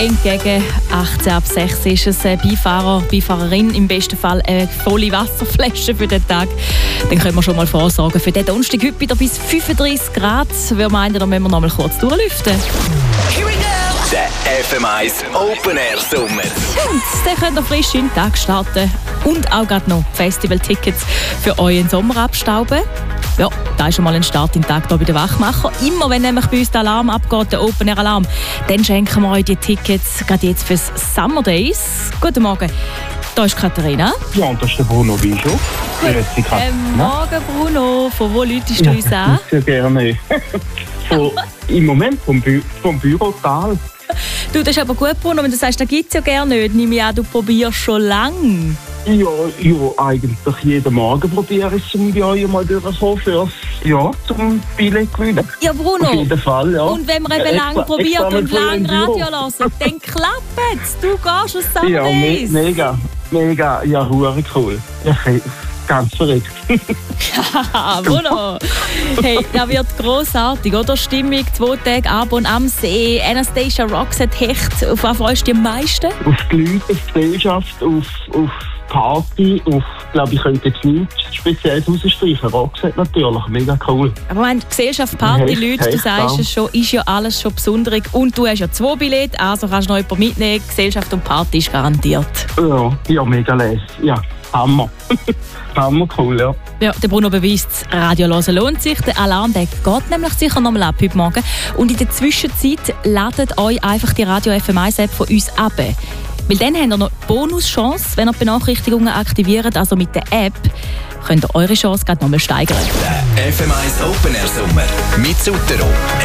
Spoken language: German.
Entgegen 18 ab 6 ist es Beifahrer, Beifahrerin, im besten Fall eine volle Wasserflasche für den Tag. Dann können wir schon mal vorsorgen. Für den Donnerstag heute wieder bis 35 Grad. Wir meinen, da müssen wir noch mal kurz durchlüften. Der FM1 Open Air Sommer. Und dann könnt ihr frisch in den Tag starten. Und auch gerade noch Festival-Tickets für euren Sommer abstauben. Ja, da ist schon mal ein Start in den Tag hier bei den Wachmacher. Immer wenn nämlich bei uns der Alarm abgeht, der Open Air Alarm, dann schenken wir euch die Tickets gerade jetzt fürs Summer Days. Guten Morgen, da ist Katharina. Ja, und das ist der Bruno Bischof. Morgen Bruno, von wo läutest du uns an? Sehr gerne. Im Moment vom Bürotal. Du, das ist aber gut, Bruno, wenn du sagst, das gibt es ja gerne nicht. Nehme ich an, du probierst schon lange. Ja, eigentlich jeden Morgen probiere ich es bei euch mal durchzukommen zum Billett gewinnen. Ja, Bruno. Auf jeden Fall, ja. Und wenn man eben lang probiert und lang Radio hören, dann klappt es. Du gehst aus Summer Ja, mega. Ja, hure cool. Ja, ganz verrückt. Bruno. Hey, das wird grossartig, oder? Stimmung, 2 Tage Abend am See, Anastasia Roxette Hecht. Auf was freust du dich am meisten? Auf die Leute, auf die Gesellschaft, auf Party, glaube ich, könnte jetzt nichts Spezielles rausstreichen. Roxette natürlich, mega cool. Aber wenn Gesellschaft, Party, Leute, du sagst es schon, ist ja alles schon besonders. Und du hast ja 2 Billette, also kannst du noch jemanden mitnehmen. Gesellschaft und Party ist garantiert. Ja, mega lässig. Ja, Hammer. Hammer cool, ja. Ja, der Bruno beweist, Radio hören lohnt sich. Der Alarm der geht nämlich sicher noch mal ab heute Morgen. Und in der Zwischenzeit ladet euch einfach die Radio FM1 App von uns ab. Weil dann habt ihr noch Bonuschance, wenn ihr die Benachrichtigungen aktiviert. Also mit der App könnt ihr eure Chance gerade noch mal steigern. Der FM1 Open Air Sommer mit Sutero.